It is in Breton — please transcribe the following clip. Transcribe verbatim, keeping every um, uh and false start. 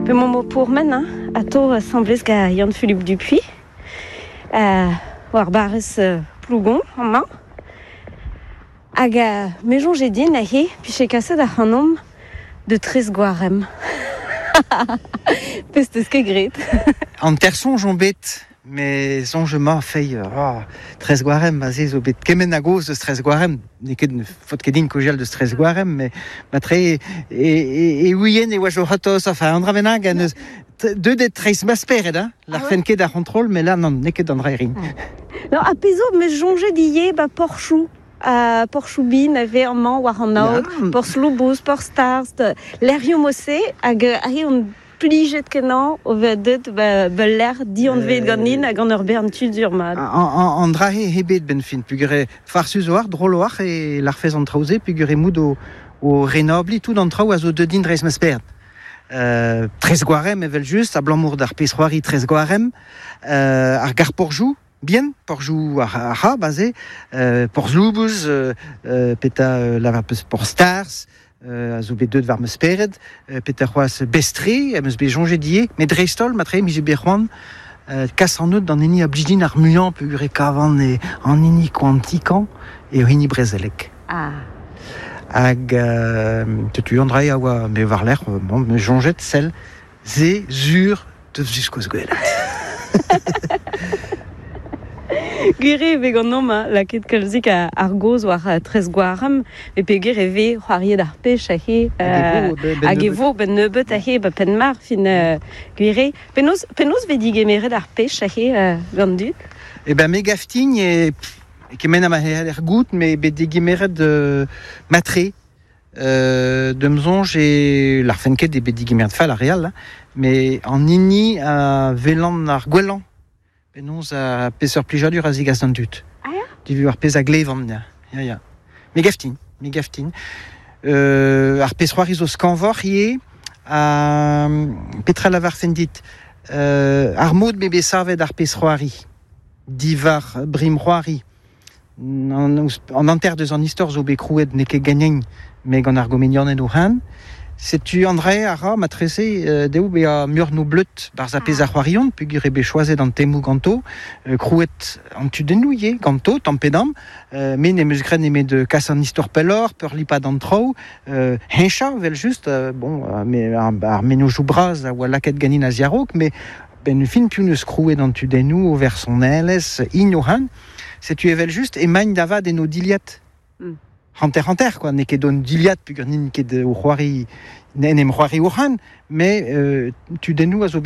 Pe mon mot pour maintenant, à tour semblait que Yann Philippe Dupuis, euh, war baris euh, plougon en main, aga maison j'ai dit nahi, puis j'ai cassé d'un homme de treize guarem. Peste ce que gret. En terson j'embête, mais son je m'en fait oh, treize guarem, basé au bet kemenagos de treize guarem, n'est que faut que din kojal de treize guarem, mais matre et et et oui et wajohatos enfin Andra Venag deux des treize maspered hein, la fenke da contrôle, mais là non n'est que d'André Non, à Pézo, mais jonge d'hier, bah Porchou. Uh, Porchoubine avait un man war an out, yeah. Por Sloubous, Por Stars, l'Erium Mossé, hag ari on pliget kenan, o vedet ba l'air di on vet ganin hag an ur bern tudur mad. An drahe hebet ben fin, pugure farsus oar, drôle oar, et l'arfez an traoze, pugure moud o, o renobli, tout an trao a zo de din dres mesperd. Euh, Tres guarem evel just, a blamour d'ar pesroari tres guarem, euh, ar gar porjou, bien, porjou aha basé, euh, por Sloubous, euh, euh, peta euh, la por Stars, euh, a zo bet deud var meus peret, euh, peta c'hoaz Bestre, a meus bet jonge die, met dreistol, matre, mi je bet c'hoan, euh, kas an eud d'an eni a blidin ar muant, pe gure kavan e an eni quantikan, e o eni brezelek. Ah. Hag, euh, te tu andrai a oa, me var l'air, bon, me jonget sel, ze, zur, deus jusqu'oz gwelet. Gure ve gant nom la ket kalzik a argoz war treize guarem, e pe gure ve c'hoariet ar pech a he, hag e vo ben nebeut a he, ba pen mar fin gure. Penaos ve digemeret ar pech a he gant dud? E ben me gaftin e kemen am a he er gout, me be digemeret de matre, euh, de mzonj e l'ar fenket e be digemeret fall a real, mais en inni a velan ar gwelan. Penons a peseur plijadur a zigas d'an dut. Ah ya? Divu ar pez a glevan, ya, ya, ya. Me gaftin, me gaftin. Euh, ar pesroar izo skanvor ie, a petra lavar fendit. Euh, ar mod me besarvet ar pesroari. Divar brimroari. En, en anter deus an istor zo be krouet ne ket ganyen, me gant ar gomenianen o han. Setu André ara matrese euh, deu be a mur no bleut bar za pez ar c'hoarion, pugure be choazet an temou ganto, euh, krouet an tu denouie ganto, tampedam, euh, men em eus gren eme de kas an istor pelor, peur lipad an trao, euh, hencha vel just, euh, bon, euh, me, ar, ar menojou braz a oa laket ganin a ziarok, mais ben fin pu neus krouet an tu denou o ver son eles in o han, setu evel just emañ davad en o diliat. Mm. Hanter hanter quoi, ne ket don diliat pugur nin ket o c'hoari, ne nem c'hoari o han, mais euh, tu denou a zo